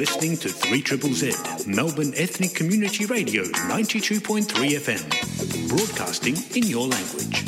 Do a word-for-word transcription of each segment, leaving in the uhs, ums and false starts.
Listening to three Z Z, Melbourne Ethnic Community Radio ninety-two point three F M, broadcasting in your language.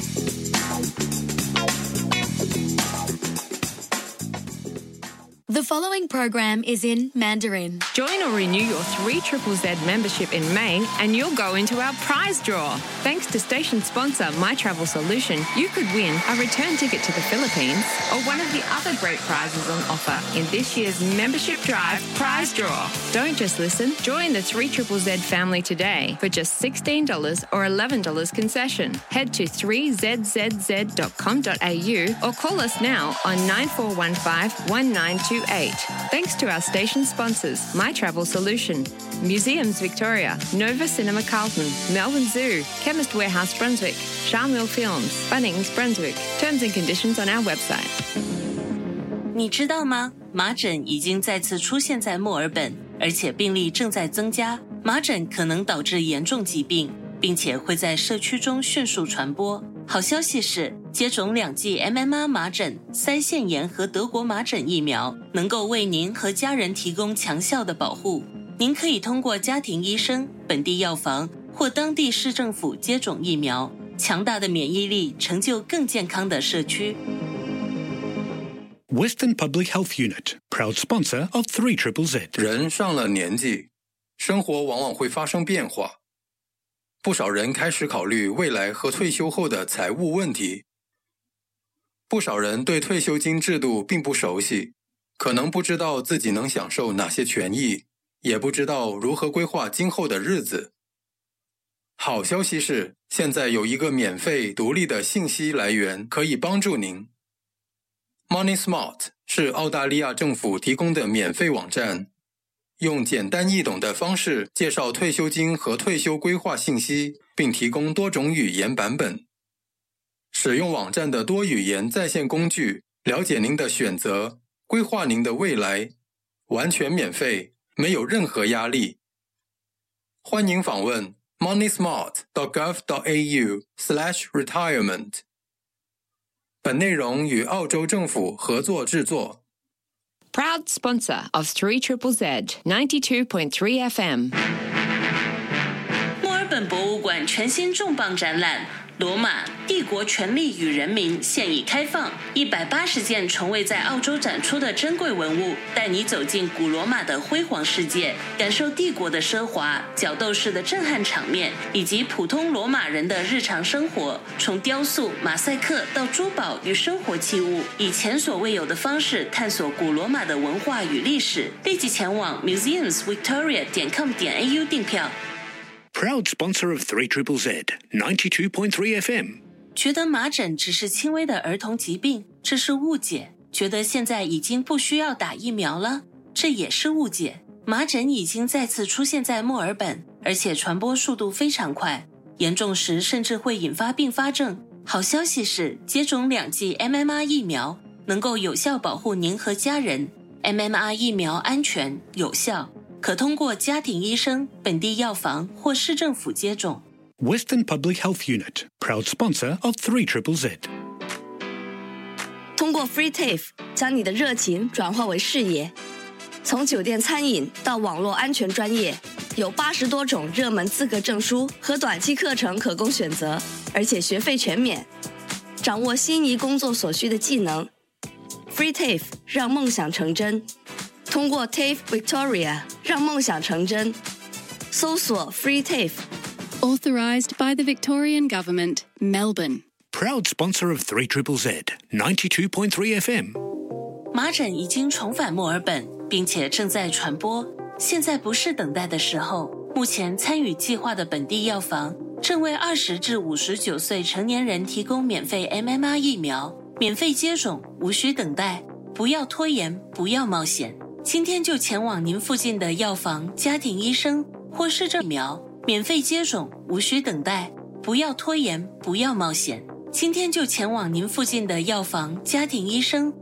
The following program is in Mandarin. Join or renew your three Z Z membership in May and you'll go into our prize draw. Thanks to station sponsor My Travel Solution, you could win a return ticket to the Philippines or one of the other great prizes on offer in this year's Membership Drive prize draw. Don't just listen, join the three Z Z family today for just sixteen dollars or eleven dollars concession. Head to three z z z dot com dot a u or call us now on nine four one five one nine two eight. Thanks to our station sponsors, My Travel Solution, Museums Victoria, Nova Cinema Carlton, Melbourne Zoo, Chemist Warehouse Brunswick, Charmel Films, Bunnings Brunswick. Terms and conditions on our website. 你知道吗？麻疹已经再次出现在墨尔本，而且病例正在增加。麻疹可能导致严重疾病，并且会在社区中迅速传播。好消息是，接种两剂 M M R 麻疹、腮腺炎和德国麻疹疫苗，能够为您和家人提供强效的保护。您可以通过家庭医生、本地药房或当地市政府接种疫苗，强大的免疫力成就更健康的社区。 Western Public Health Unit, proud sponsor of three Z Z. 人上了年纪，生活往往会发生变化。不少人开始考虑未来和退休后的财务问题。不少人对退休金制度并不熟悉，可能不知道自己能享受哪些权益，也不知道如何规划今后的日子。好消息是，现在有一个免费独立的信息来源可以帮助您。Money Smart 是澳大利亚政府提供的免费网站，用简单易懂的方式介绍退休金和退休规划信息，并提供多种语言版本。使用网站的多语言在线工具，了解您的选择，规划您的未来，完全免费，没有任何压力。欢迎访问 moneysmart dot gov dot a u slash retirement。本内容与澳洲政府合作制作。 Proud sponsor of three Z Z, ninety-two point three F M. 墨尔本博物馆全新重磅展览罗马帝国权力与人民现已开放，一百八十件从未在澳洲展出的珍贵文物，带你走进古罗马的辉煌世界，感受帝国的奢华、角斗士的震撼场面，以及普通罗马人的日常生活。从雕塑、马赛克到珠宝与生活器物，以前所未有的方式探索古罗马的文化与历史。立即前往 museums victoria dot com dot a u 订票。 Proud sponsor of three Z Z, ninety-two point three F M. 觉得麻疹只是轻微的儿童疾病，这是误解。觉得现在已经不需要打疫苗了，这也是误解。麻疹已经再次出现在墨尔本，而且传播速度非常快，严重时甚至会引发并发症。好消息是，接种两剂 M M R 疫苗能够有效保护您和家人。M M R 疫苗安全有效，可通过家庭医生、本地药房或市政府接种。 Western Public Health Unit, proud sponsor of three Z Z. 通过 Free T A F E 将你的热情转化为事业。从酒店餐饮到网络安全专业，有八十多种热门资格证书和短期课程可供选择，而且学费全免。掌握心仪工作所需的技能 ，Free T A F E 让梦想成真。通过 T A F E Victoria 让梦想成真。搜索 Free T A F E。Authorised by the Victorian Government, Melbourne. Proud sponsor of three Z Z, ninety-two point three F M. 麻疹已经重返墨尔本，并且正在传播。现在不是等待的时候。目前参与计划的本地药房正为二十至五十九岁成年人提供免费 M M R 疫苗，免费接种，无需等待。不要拖延，不要冒险。今天就前往您附近的药房、家庭医生或市政疫苗，免费接种，无需等待。不要拖延，不要冒险。今天就前往您附近的药房、家庭医生